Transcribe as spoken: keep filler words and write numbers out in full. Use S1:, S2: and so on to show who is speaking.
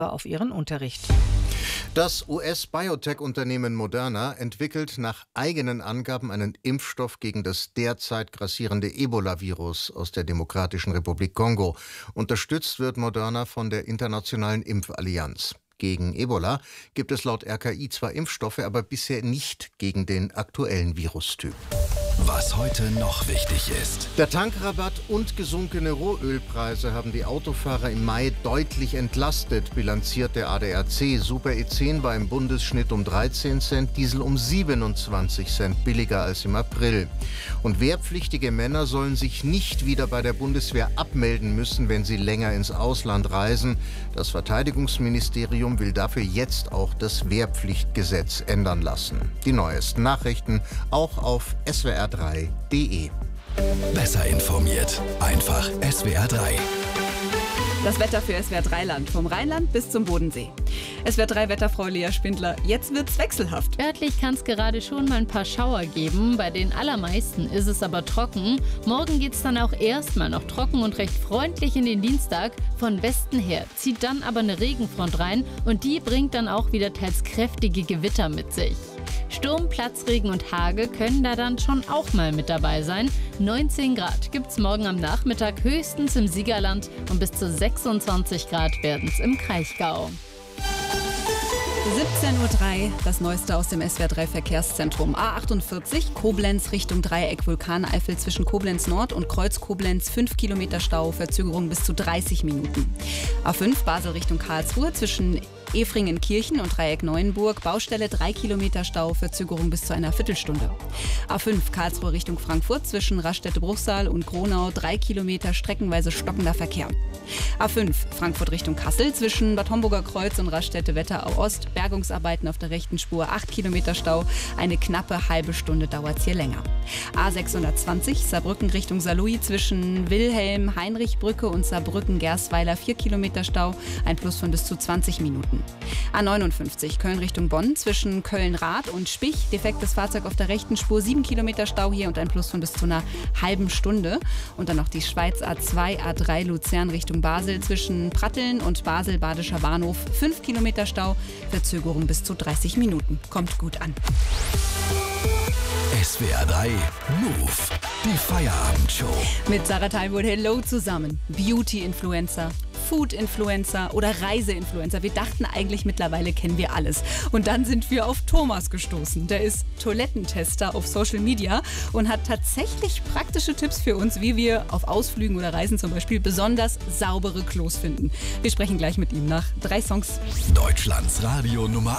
S1: auf ihren Unterricht.
S2: Das U S-Biotech-Unternehmen Moderna entwickelt nach eigenen Angaben einen Impfstoff gegen das derzeit grassierende Ebola-Virus aus der Demokratischen Republik Kongo. Unterstützt wird Moderna von der Internationalen Impfallianz. Gegen Ebola gibt es laut R K I zwar Impfstoffe, aber bisher nicht gegen den aktuellen Virustyp.
S3: Was heute noch wichtig ist.
S2: Der Tankrabatt und gesunkene Rohölpreise haben die Autofahrer im Mai deutlich entlastet, bilanziert der A D A C. Super E zehn war im Bundesschnitt um dreizehn Cent, Diesel um siebenundzwanzig Cent billiger als im April. Und wehrpflichtige Männer sollen sich nicht wieder bei der Bundeswehr abmelden müssen, wenn sie länger ins Ausland reisen. Das Verteidigungsministerium will dafür jetzt auch das Wehrpflichtgesetz ändern lassen. Die neuesten Nachrichten auch auf S W R drei punkt de.
S3: Besser informiert. Einfach S W R drei.
S4: Das Wetter für S W R drei Land, vom Rheinland bis zum Bodensee. S W R drei Wetterfrau Lea Spindler, jetzt wird's wechselhaft.
S5: Örtlich kann es gerade schon mal ein paar Schauer geben, bei den allermeisten ist es aber trocken. Morgen geht's dann auch erstmal noch trocken und recht freundlich in den Dienstag. Von Westen her zieht dann aber eine Regenfront rein und die bringt dann auch wieder teils kräftige Gewitter mit sich. Sturm, Platzregen und Hagel können da dann schon auch mal mit dabei sein. neunzehn Grad gibt's morgen am Nachmittag höchstens im Siegerland und bis zu sechsundzwanzig Grad werden's im Kraichgau.
S4: siebzehn Uhr drei, das Neueste aus dem S W R drei Verkehrszentrum. A achtundvierzig, Koblenz Richtung Dreieck Vulkaneifel zwischen Koblenz Nord und Kreuz Koblenz, fünf Kilometer Stau, Verzögerung bis zu dreißig Minuten. A fünf, Basel Richtung Karlsruhe zwischen Efringen-Kirchen und Dreieck Neuenburg, Baustelle drei Kilometer Stau, Verzögerung bis zu einer Viertelstunde. A fünf, Karlsruhe Richtung Frankfurt zwischen Raststätte-Bruchsal und Gronau, drei Kilometer streckenweise stockender Verkehr. A fünf, Frankfurt Richtung Kassel zwischen Bad Homburger Kreuz und Raststätte-Wetterau Ost, Bergungsarbeiten auf der rechten Spur, acht Kilometer Stau, eine knappe halbe Stunde dauert es hier länger. A sechshundertzwanzig, Saarbrücken Richtung Saarlouis zwischen Wilhelm-Heinrich-Brücke und Saarbrücken-Gersweiler, vier Kilometer Stau, ein Plus von bis zu zwanzig Minuten. A neunundfünfzig, Köln Richtung Bonn zwischen Köln-Rath und Spich, defektes Fahrzeug auf der rechten Spur, sieben Kilometer Stau hier und ein Plus von bis zu einer halben Stunde. Und dann noch die Schweiz A zwei, A drei Luzern Richtung Basel zwischen Pratteln und Basel-Badischer Bahnhof, fünf Kilometer Stau, Verzögerung bis zu dreißig Minuten. Kommt gut an.
S3: S W R drei Move, die Feierabendshow.
S4: Mit Sarah Teilwood, hello zusammen. Beauty-Influencer, Food-Influencer oder Reise-Influencer. Wir dachten eigentlich, mittlerweile kennen wir alles. Und dann sind wir auf Thomas gestoßen. Der ist Toilettentester auf Social Media und hat tatsächlich praktische Tipps für uns, wie wir auf Ausflügen oder Reisen zum Beispiel besonders saubere Klos finden. Wir sprechen gleich mit ihm nach drei Songs.
S3: Deutschlands Radio Nummer